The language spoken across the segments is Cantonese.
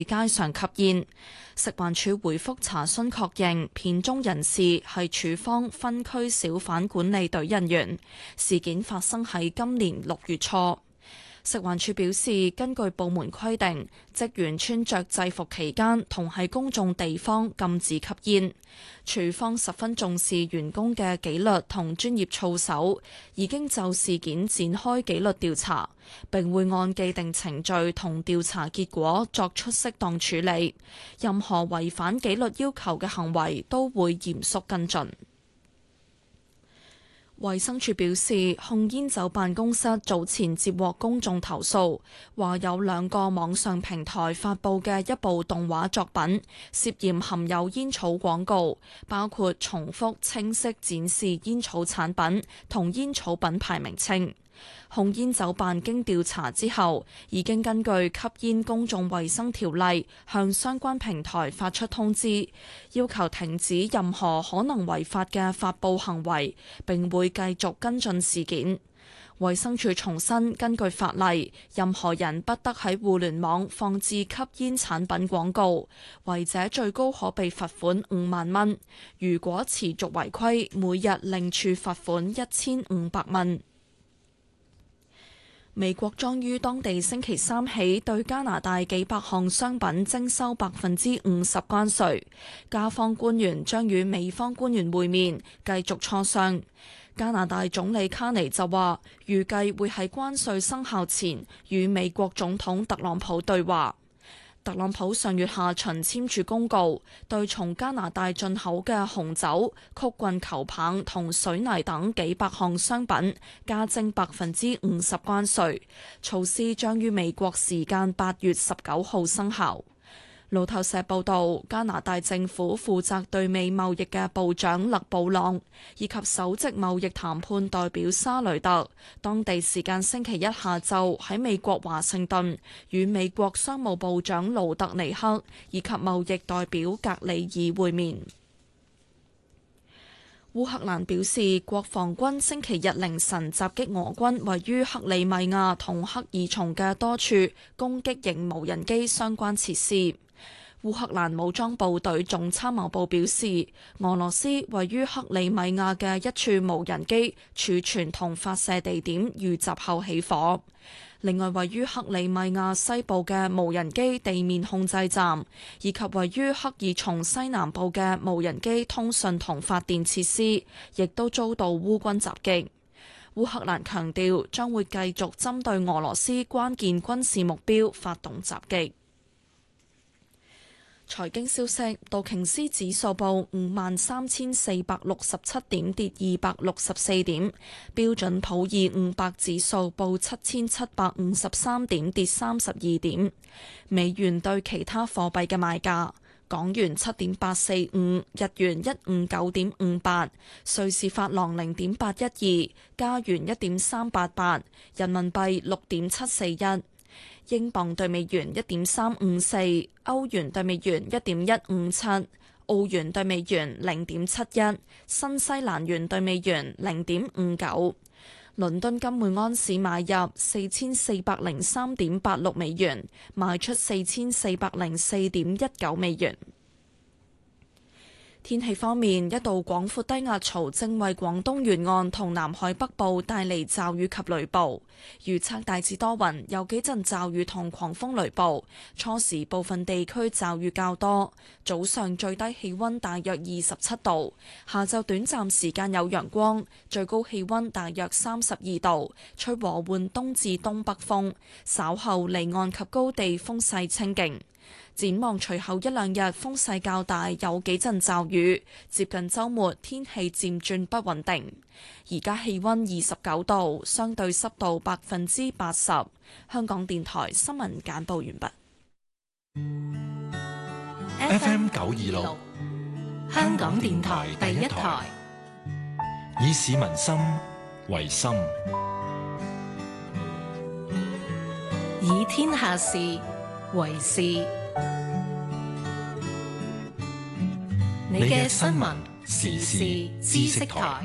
街上吸煙。食環署回覆查詢確認，片中人士係署方分區小販管理隊人員。事件發生喺今年6月初。食環署表示，根據部門規定，職員穿着制服期間同喺公眾地方禁止吸煙。署方十分重視員工嘅紀律同專業操守，已經就事件展開紀律調查，並會按既定程序同調查結果作出適當處理。任何違反紀律要求嘅行為都會嚴肅跟進。衛生署表示，控煙酒辦公室早前接獲公眾投訴，話有2個網上平台發布嘅一部動畫作品涉嫌含有煙草廣告，包括重複清晰展示煙草產品同煙草品牌名稱。控煙酒辦經調查之後，已經根據吸煙公眾衛生條例向相關平台發出通知，要求停止任何可能違法嘅發布行為，並會繼續跟進事件。衛生署重申，根據法例，任何人不得喺互聯網放置吸煙產品廣告，違者最高可被罰款5萬蚊。如果持續違規，每日另處罰款1500蚊。美國將於當地星期三起對加拿大幾百項商品徵收50%關稅。加方官員將與美方官員會面，繼續磋商。加拿大總理卡尼就話，預計會喺關稅生效前與美國總統特朗普對話。特朗普上月下旬簽署公告，對從加拿大進口嘅紅酒、曲棍球棒同水泥等幾百項商品加徵50%關稅，措施將於美國時間8月19號生效。路透社報道，加拿大政府負責對美貿易嘅部長勒布朗以及首席貿易談判代表沙雷特，當地時間星期一下晝喺美國華盛頓與美國商務部長盧特尼克以及貿易代表格里爾會面。烏克蘭表示，國防軍星期日凌晨襲擊俄軍位於克里米亞同克爾松嘅多處攻擊型無人機相關設施。烏克蘭武裝部隊總參謀部表示，俄羅斯位於克里米亞嘅一處無人機儲存同發射地點遇襲後起火。另外，位於克里米亞西部嘅無人機地面控制站，以及位於克爾松西南部嘅無人機通訊同發電設施，亦都遭到烏軍襲擊。烏克蘭強調將會繼續針對俄羅斯關鍵軍事目標發動襲擊。財經消息，道瓊斯指數報53,467點，跌264點；標準普爾500指數報7,753點，跌32點。美元對其他貨幣嘅賣價：港元7.845，日元159.58，瑞士法郎0.812，加元1.388，人民幣6.741。英鎊對美元1.354，歐元對美元1.157，澳元對美元0.71，新西蘭元對美元0.59。倫敦金每安士買入4403.86美元，賣出4404.19美元。天氣方面，一道廣闊低壓槽正為廣東沿岸同南海北部帶嚟驟雨及雷暴。預測大致多雲，有幾陣驟雨同狂風雷暴。初時部分地區驟雨較多，早上最低氣溫大約27度，下晝短暫時間有陽光，最高氣溫大約32度，吹和緩東至東北風。稍後離岸及高地風勢清勁。展望隨後一兩日風勢較大，有幾陣驟雨。接近週末天氣漸轉不穩定。而家氣溫29度，相對濕度80%。香港電台新聞簡報完畢。 FM 926，香港電台第一台，以市民心為心， 以天下事為事。你嘅新聞時事知識台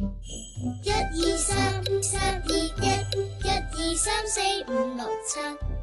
，1233211234567。